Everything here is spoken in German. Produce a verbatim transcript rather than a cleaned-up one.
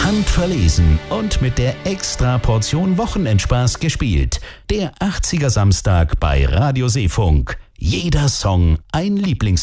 Handverlesen und mit der Extra-Portion Wochenendspaß gespielt. Der achtziger Samstag bei Radio Seefunk. Jeder Song ein Lieblings